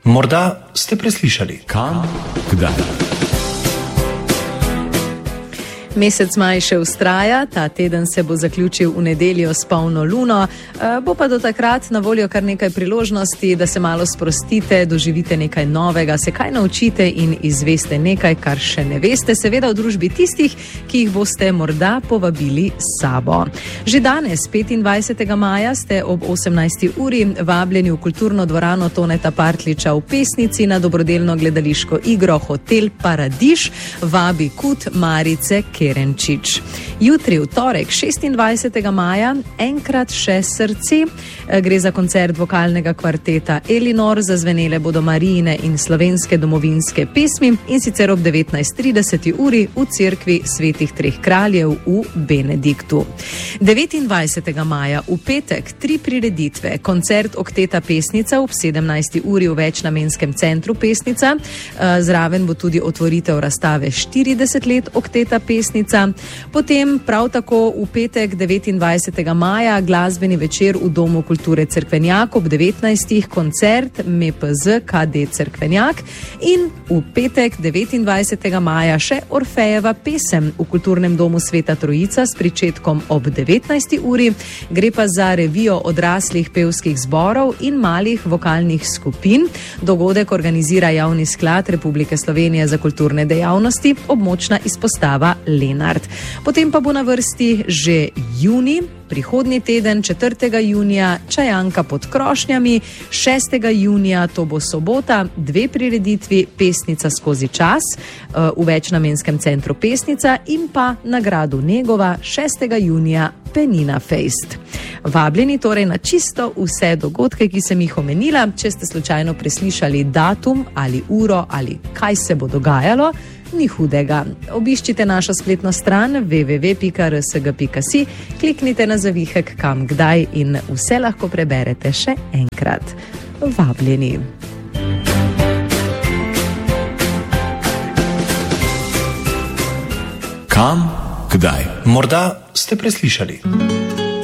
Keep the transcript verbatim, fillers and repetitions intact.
Morda ste preslišali. Kam, kdaj? Mesec maj še vztraja, ta teden se bo zaključil v nedeljo s polno luno, bo pa do takrat na voljo kar nekaj priložnosti, da se malo sprostite, doživite nekaj novega, se kaj naučite in izveste nekaj, kar še ne veste, seveda v družbi tistih, ki jih boste morda povabili s sabo. Že danes, petindvajsetega maja, ste ob osemnajsti uri vabljeni v kulturno dvorano Toneta Partliča v Pesnici na dobrodelno gledališko igro Hotel Paradiž, vabi Kut Marice Kerenčič. Jutri, v torek, šestindvajsetega maja, enkrat še srce. Gre za koncert vokalnega kvarteta Elinor, zazvenele bodo Marijine in slovenske domovinske pesmi, in sicer ob devetnajst trideset uri v cerkvi Svetih treh kraljev v Benediktu. devetindvajsetega maja, v petek, tri prireditve. Koncert Okteta Pesnica ob sedemnajsti uri v večnamenskem centru Pesnica. Zraven bo tudi otvoritev razstave štirideset let Okteta Pesnica. Potem prav tako v petek devetindvajsetega maja glasbeni večer v Domu kulture Cerkvenjak ob devetnajstih, koncert M P Z K D Cerkvenjak, in v petek devetindvajsetega maja še Orfejeva pesem v Kulturnem domu Sveta Trojica s pričetkom ob devetnajsti uri. Gre pa za revijo odraslih pevskih zborov in malih vokalnih skupin. Dogodek organizira Javni sklad Republike Slovenije za kulturne dejavnosti, območna izpostava Lenart. Potem pa bo na vrsti že junij, prihodnji teden, četrtega junija, Čajanka pod krošnjami, šestega junija, to bo sobota, dve prireditvi, Pesnica skozi čas v večnamenskem centru Pesnica, in pa na gradu Negova šestega junija Penina Fest. Vabljeni torej na čisto vse dogodke, ki sem jih omenila. Če ste slučajno preslišali datum ali uro ali kaj se bo dogajalo, ni hudega. Obiščite našo spletno stran w w w pika r s g pika si, kliknite na zavihek Kam, kdaj in vse lahko preberete še enkrat. Vabljeni. Kam, kdaj? Morda ste preslišali.